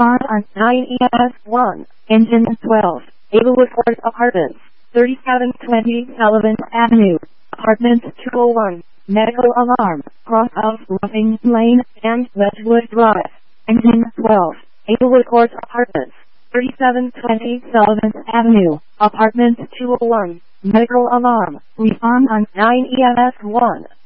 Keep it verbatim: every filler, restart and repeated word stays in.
Respond on nine E M S one, Engine twelve, Ablewood Court Apartments, thirty-seven twenty Sullivan Avenue, Apartment two oh one, Medical Alarm, Cross of Roughing Lane, and Wedgwood Drive. Engine twelve, Ablewood Court Apartments, thirty-seven twenty Sullivan Avenue, Apartment two oh one, Medical Alarm. Respond on nine E M S one.